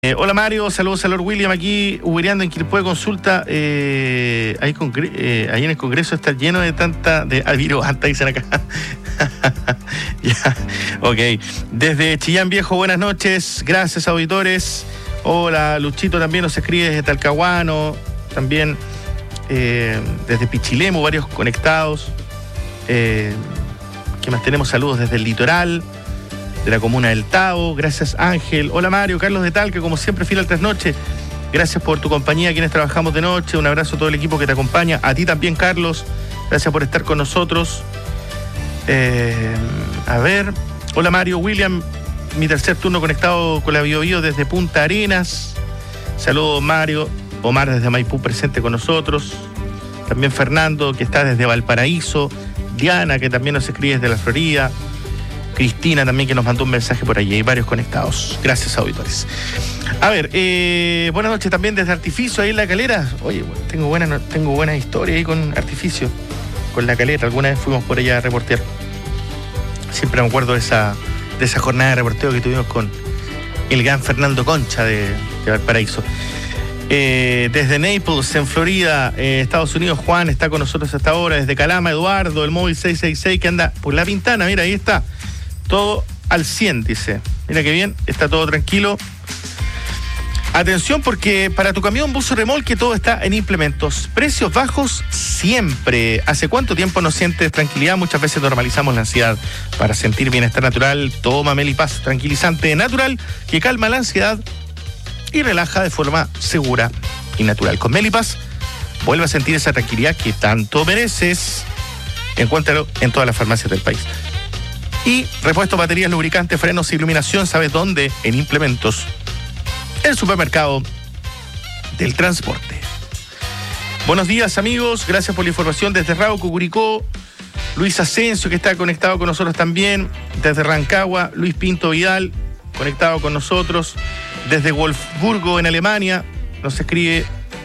Hola Mario, saludos a Lord William aquí, ubereando en Quilpué Consulta. Ahí en el Congreso está lleno de tanta. Virobanta, dicen acá. Ya, ok. Desde Chillán Viejo, buenas noches. Gracias, auditores. Hola, Luchito también nos escribe desde Talcahuano. También desde Pichilemu, varios conectados. ¿Qué más tenemos? Saludos desde el litoral, de la comuna del Tao. Gracias, Ángel. Hola, Mario. Carlos de Talca, como siempre, fiel al trasnoche. Gracias por tu compañía, quienes trabajamos de noche. Un abrazo a todo el equipo que te acompaña. A ti también, Carlos. Gracias por estar con nosotros. A ver. Hola, Mario. William, mi tercer turno conectado con la Biobío desde Punta Arenas. Saludos, Mario. Omar desde Maipú presente con nosotros. También Fernando, que está desde Valparaíso. Diana, que también nos escribe desde la Florida. Cristina también, que nos mandó un mensaje por allí. Hay varios conectados. Gracias, auditores. A ver, buenas noches también desde Artificio, ahí en La Calera. Oye, tengo buena historia ahí con Artificio, con La Calera. Alguna vez fuimos por allá a reportear. Siempre me acuerdo de esa jornada de reporteo que tuvimos con el gran Fernando Concha de Valparaíso. Desde Naples, en Florida, Estados Unidos, Juan está con nosotros hasta ahora. Desde Calama, Eduardo, el móvil 666 que anda por La Pintana. Mira, ahí está. Todo al 100, dice. Mira qué bien, está todo tranquilo. Atención, porque para tu camión, bus o remolque todo está en implementos. Precios bajos siempre. ¿Hace cuánto tiempo no sientes tranquilidad? Muchas veces normalizamos la ansiedad. Para sentir bienestar natural, toma Melipaz, tranquilizante natural que calma la ansiedad y relaja de forma segura y natural. Con Melipaz, vuelve a sentir esa tranquilidad que tanto mereces. Encuéntralo en todas las farmacias del país. Y repuesto, baterías, lubricantes, frenos, iluminación, ¿sabes dónde? En Implementos, el supermercado del transporte. Buenos días, amigos, gracias por la información desde Rauco, Curicó. Luis Asensio, que está conectado con nosotros también, desde Rancagua. Luis Pinto Vidal, conectado con nosotros, desde Wolfsburgo, en Alemania, nos escribe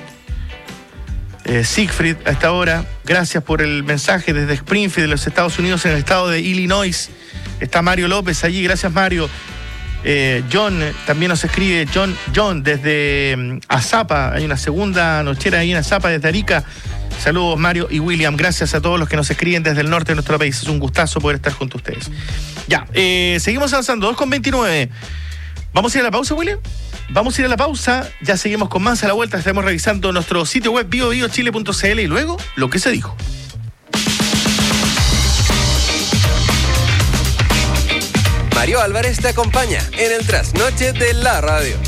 Siegfried a esta hora. Gracias por el mensaje desde Springfield, de los Estados Unidos, en el estado de Illinois. Está Mario López allí, gracias, Mario. John también nos escribe, John desde Azapa. Hay una segunda nochera ahí en Azapa, desde Arica. Saludos, Mario y William. Gracias a todos los que nos escriben desde el norte de nuestro país. Es un gustazo poder estar junto a ustedes. Ya, seguimos avanzando, 2:29. ¿Vamos a ir a la pausa, William? Vamos a ir a la pausa, ya seguimos con más a la vuelta. Estaremos revisando nuestro sitio web biobiochile.cl y luego lo que se dijo. Mario Álvarez te acompaña en el trasnoche de la radio.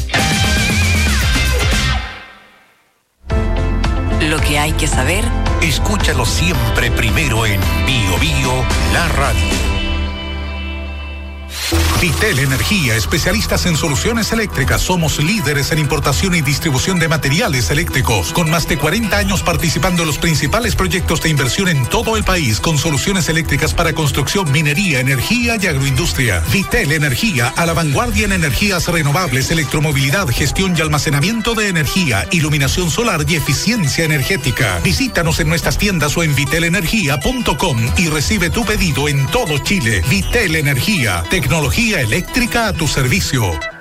Lo que hay que saber. Escúchalo siempre primero en Bio la radio. Vitel Energía, especialistas en soluciones eléctricas. Somos líderes en importación y distribución de materiales eléctricos, con más de 40 años participando en los principales proyectos de inversión en todo el país, con soluciones eléctricas para construcción, minería, energía y agroindustria. Vitel Energía, a la vanguardia en energías renovables, electromovilidad, gestión y almacenamiento de energía, iluminación solar y eficiencia energética. Visítanos en nuestras tiendas o en vitelenergia.com y recibe tu pedido en todo Chile. Vitel Energía, tecnología eléctrica a tu servicio.